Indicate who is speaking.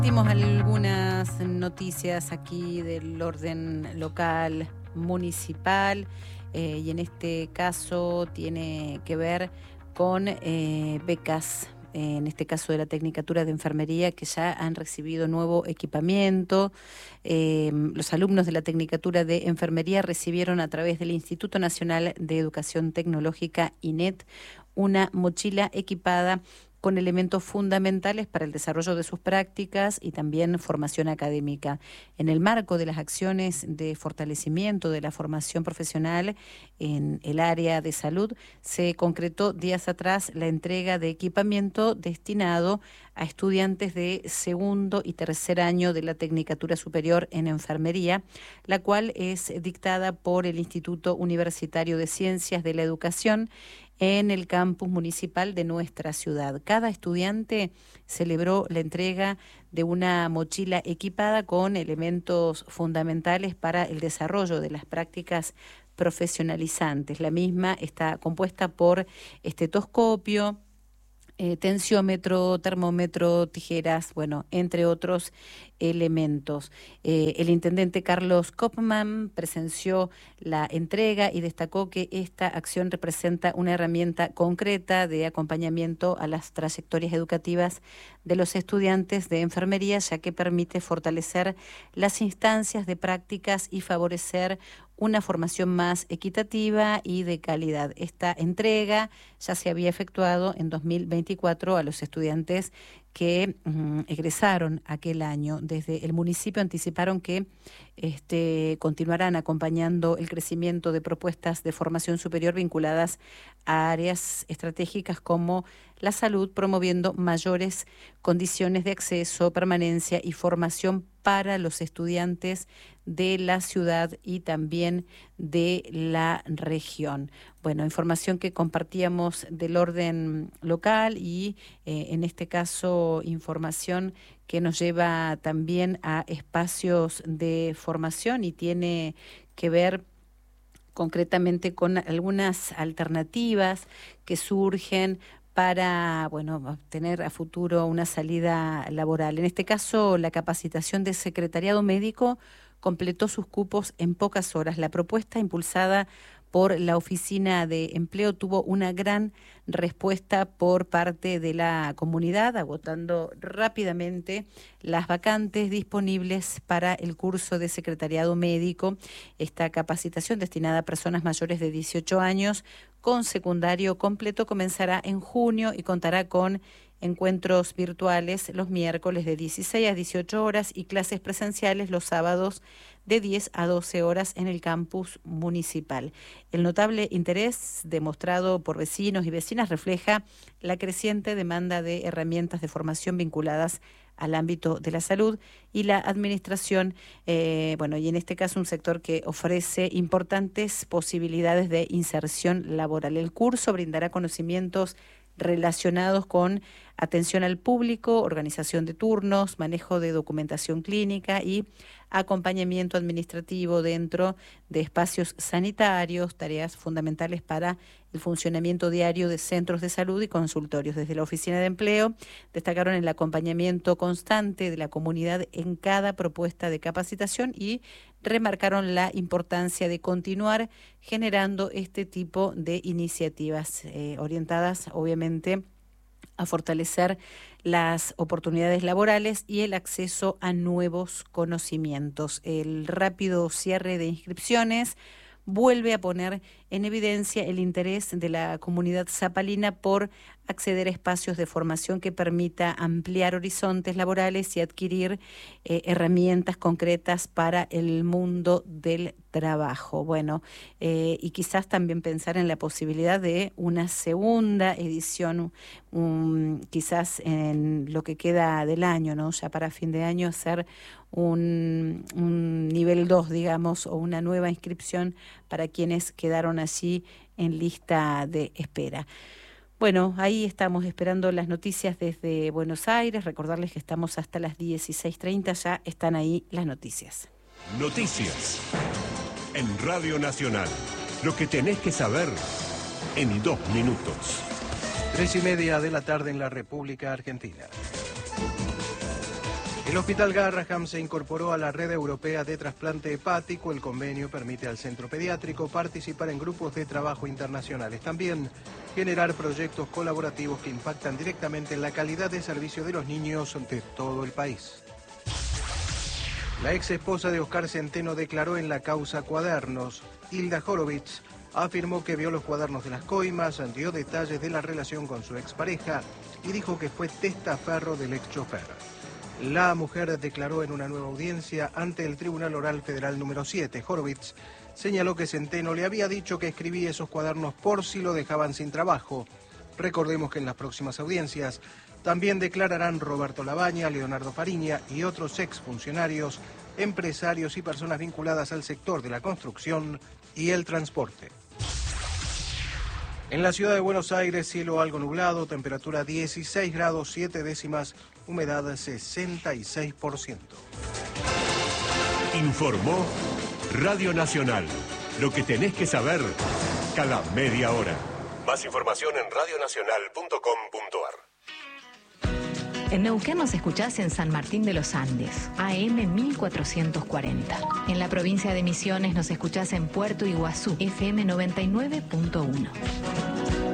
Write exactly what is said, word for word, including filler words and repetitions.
Speaker 1: Dimos algunas noticias aquí del orden local, municipal, eh, y en este caso tiene que ver con eh, becas, eh, en este caso de la Tecnicatura de Enfermería, que ya han recibido nuevo equipamiento. Eh, los alumnos de la Tecnicatura de Enfermería recibieron a través del Instituto Nacional de Educación Tecnológica, I N E T, una mochila equipada con elementos fundamentales para el desarrollo de sus prácticas y también formación académica. En el marco de las acciones de fortalecimiento de la formación profesional en el área de salud, se concretó días atrás la entrega de equipamiento destinado a estudiantes de segundo y tercer año de la Tecnicatura Superior en Enfermería, la cual es dictada por el Instituto Universitario de Ciencias de la Educación en el campus municipal de nuestra ciudad. Cada estudiante celebró la entrega de una mochila equipada con elementos fundamentales para el desarrollo de las prácticas profesionalizantes. La misma está compuesta por estetoscopio, Eh, tensiómetro, termómetro, tijeras, bueno, entre otros elementos. Eh, el intendente Carlos Kopman presenció la entrega y destacó que esta acción representa una herramienta concreta de acompañamiento a las trayectorias educativas de los estudiantes de enfermería, ya que permite fortalecer las instancias de prácticas y favorecer una formación más equitativa y de calidad. Esta entrega ya se había efectuado en dos mil veinticuatro a los estudiantes que um, egresaron aquel año. Desde el municipio anticiparon que este, continuarán acompañando el crecimiento de propuestas de formación superior vinculadas a áreas estratégicas como la salud, promoviendo mayores condiciones de acceso, permanencia y formación para los estudiantes de la ciudad y también de la región. Bueno, información que compartíamos del orden local y eh, en este caso información que nos lleva también a espacios de formación y tiene que ver concretamente con algunas alternativas que surgen para, bueno, tener a futuro una salida laboral. En este caso, la capacitación de secretariado médico completó sus cupos en pocas horas. La propuesta impulsada por la Oficina de Empleo tuvo una gran respuesta por parte de la comunidad, agotando rápidamente las vacantes disponibles para el curso de secretariado médico. Esta capacitación destinada a personas mayores de dieciocho años con secundario completo comenzará en junio y contará con encuentros virtuales los miércoles de dieciséis a dieciocho horas y clases presenciales los sábados de diez a doce horas en el campus municipal. El notable interés demostrado por vecinos y vecinas refleja la creciente demanda de herramientas de formación vinculadas al ámbito de la salud y la administración, eh, bueno, y en este caso un sector que ofrece importantes posibilidades de inserción laboral. El curso brindará conocimientos relacionados con atención al público, organización de turnos, manejo de documentación clínica y acompañamiento administrativo dentro de espacios sanitarios, tareas fundamentales para el funcionamiento diario de centros de salud y consultorios. Desde la Oficina de Empleo destacaron el acompañamiento constante de la comunidad en cada propuesta de capacitación y remarcaron la importancia de continuar generando este tipo de iniciativas eh, orientadas, obviamente, a fortalecer las oportunidades laborales y el acceso a nuevos conocimientos. El rápido cierre de inscripciones vuelve a poner en evidencia el interés de la comunidad zapalina por acceder a espacios de formación que permita ampliar horizontes laborales y adquirir eh, herramientas concretas para el mundo del trabajo. Bueno, eh, y quizás también pensar en la posibilidad de una segunda edición, um, quizás en lo que queda del año, ¿no? Ya para fin de año hacer un, un nivel dos, digamos, o una nueva inscripción para quienes quedaron allí en lista de espera. Bueno, ahí estamos esperando las noticias desde Buenos Aires. Recordarles que estamos hasta las dieciséis treinta, ya están ahí las noticias.
Speaker 2: Noticias en Radio Nacional. Lo que tenés que saber en dos minutos.
Speaker 3: Tres y media de la tarde en la República Argentina. El Hospital Garraham se incorporó a la Red Europea de Trasplante Hepático. El convenio permite al centro pediátrico participar en grupos de trabajo internacionales. También generar proyectos colaborativos que impactan directamente en la calidad de servicio de los niños de todo el país. La ex esposa de Oscar Centeno declaró en la causa Cuadernos. Hilda Horowitz afirmó que vio los cuadernos de las coimas, dio detalles de la relación con su expareja y dijo que fue testaferro del ex chofer. La mujer declaró en una nueva audiencia ante el Tribunal Oral Federal número siete. Horowitz señaló que Centeno le había dicho que escribía esos cuadernos por si lo dejaban sin trabajo. Recordemos que en las próximas audiencias también declararán Roberto Labaña, Leonardo Fariña y otros exfuncionarios, empresarios y personas vinculadas al sector de la construcción y el transporte. En la ciudad de Buenos Aires, cielo algo nublado, temperatura dieciséis grados siete décimas, humedad sesenta y seis por ciento.
Speaker 2: Informó Radio Nacional. Lo que tenés que saber cada media hora. Más información en radio nacional punto com punto ar.
Speaker 4: En Neuquén nos escuchás en San Martín de los Andes, A M mil cuatrocientos cuarenta. En la provincia de Misiones nos escuchás en Puerto Iguazú, F M noventa y nueve punto uno.